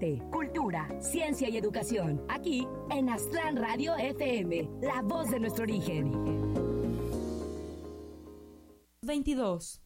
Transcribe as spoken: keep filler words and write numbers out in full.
arte, cultura, ciencia y educación. Aquí en Aztlán Radio F M, la voz de nuestro origen. veintidós.